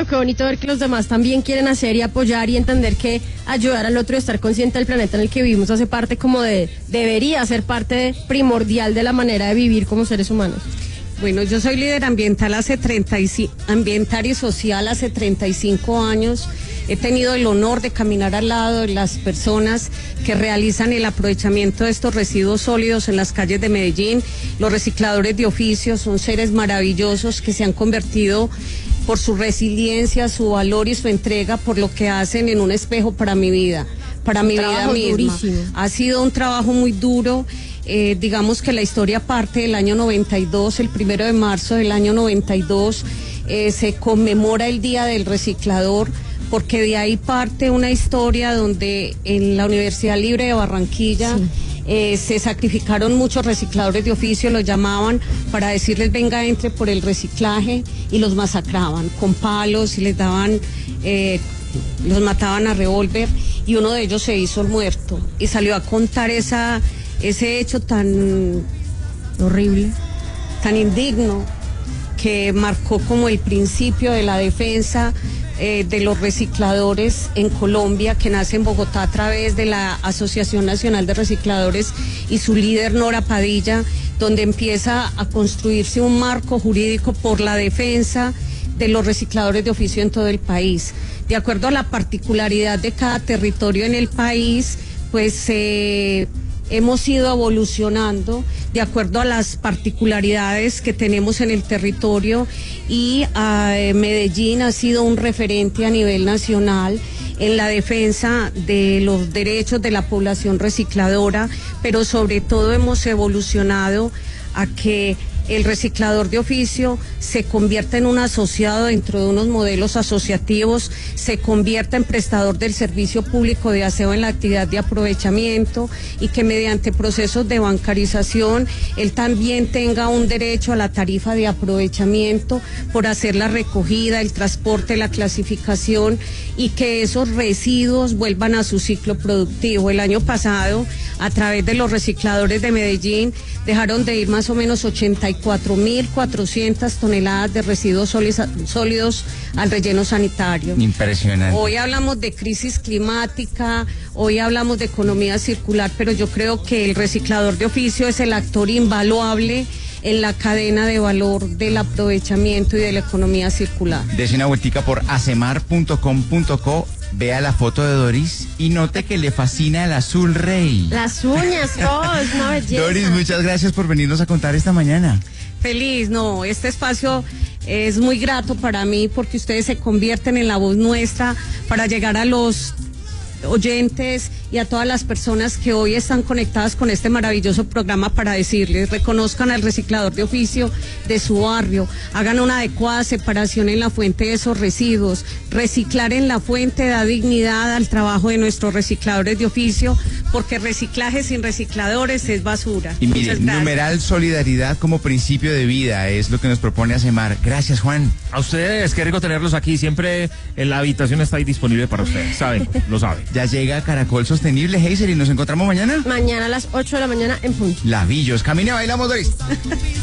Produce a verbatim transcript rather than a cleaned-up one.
pero qué bonito ver que los demás también quieren hacer y apoyar y entender que ayudar al otro y estar consciente del planeta en el que vivimos hace parte como de, debería ser parte primordial de la manera de vivir como seres humanos. Bueno, yo soy líder ambiental hace treinta y cinco, ambiental y social hace treinta y cinco años. He tenido el honor de caminar al lado de las personas que realizan el aprovechamiento de estos residuos sólidos en las calles de Medellín. Los recicladores de oficio son seres maravillosos que se han convertido por su resiliencia, su valor y su entrega por lo que hacen en un espejo para mi vida, para mi vida misma. Ha sido un trabajo muy duro. Eh, digamos que la historia parte del año noventa y dos, el primero de marzo del año noventa y dos, eh, se conmemora el Día del Reciclador, porque de ahí parte una historia donde en la Universidad Libre de Barranquilla sí. eh, se sacrificaron muchos recicladores de oficio, los llamaban para decirles venga, entre por el reciclaje, y los masacraban con palos y les daban, eh, los mataban a revólver, y uno de ellos se hizo muerto y salió a contar esa... ese hecho tan horrible, tan indigno, que marcó como el principio de la defensa eh, de los recicladores en Colombia, que nace en Bogotá a través de la Asociación Nacional de Recicladores y su líder Nora Padilla, donde empieza a construirse un marco jurídico por la defensa de los recicladores de oficio en todo el país. De acuerdo a la particularidad de cada territorio en el país, pues eh, hemos ido evolucionando de acuerdo a las particularidades que tenemos en el territorio, y uh, Medellín ha sido un referente a nivel nacional en la defensa de los derechos de la población recicladora, pero sobre todo hemos evolucionado a que el reciclador de oficio se convierta en un asociado dentro de unos modelos asociativos, se convierta en prestador del servicio público de aseo en la actividad de aprovechamiento, y que mediante procesos de bancarización él también tenga un derecho a la tarifa de aprovechamiento por hacer la recogida, el transporte, la clasificación, y que esos residuos vuelvan a su ciclo productivo. El año pasado, a través de los recicladores de Medellín, dejaron de ir más o menos ochenta y cuatro mil cuatrocientas toneladas de residuos sólidos al relleno sanitario. Impresionante. Hoy hablamos de crisis climática, hoy hablamos de economía circular, pero yo creo que el reciclador de oficio es el actor invaluable en la cadena de valor del aprovechamiento y de la economía circular. Dese una vueltica por acemar punto com punto co, vea la foto de Doris y note que le fascina el azul rey. Las uñas, todo, es una belleza. Doris, muchas gracias por venirnos a contar esta mañana. Feliz, no, este espacio es muy grato para mí porque ustedes se convierten en la voz nuestra para llegar a los oyentes y a todas las personas que hoy están conectadas con este maravilloso programa, para decirles: reconozcan al reciclador de oficio de su barrio, hagan una adecuada separación en la fuente de esos residuos. Reciclar en la fuente da dignidad al trabajo de nuestros recicladores de oficio, porque reciclaje sin recicladores es basura. Y mire, numeral solidaridad como principio de vida es lo que nos propone Acemar. Gracias, Juan. A ustedes, qué rico tenerlos aquí. Siempre en la habitación está ahí disponible para ustedes, saben, lo saben. Ya llega Caracol Sostenible, Heiser, y nos encontramos mañana. Mañana a las ocho de la mañana en punto. Lavillos, camine, bailamos, Doris.